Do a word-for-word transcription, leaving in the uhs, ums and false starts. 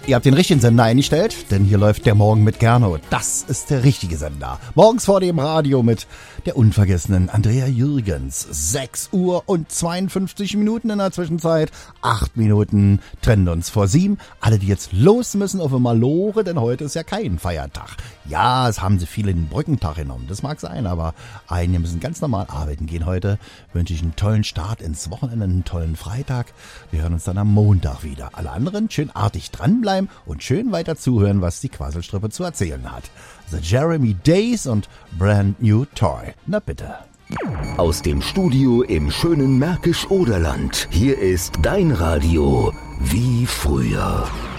Ihr habt den richtigen Sender eingestellt, denn hier läuft der Morgen mit Gernot. Das ist der richtige Sender. Morgens vor dem Radio mit der unvergessenen Andrea Jürgens. sechs Uhr und zweiundfünfzig Minuten in der Zwischenzeit. Acht Minuten trennen uns vor sieben. Alle, die jetzt los müssen auf Malore, denn heute ist ja kein Feiertag. Ja, es haben sie viele den Brückentag genommen. Das mag sein, aber einige müssen ganz normal arbeiten gehen heute. Wünsche ich einen tollen Start ins Wochenende, einen tollen Freitag. Wir hören uns dann am Montag wieder. Alle anderen schön artig dranbleiben und schön weiter zuhören, was die Quasselstrippe zu erzählen hat. The Jeremy Days und Brand New Toy. Na bitte. Aus dem Studio im schönen Märkisch-Oderland. Hier ist dein Radio wie früher.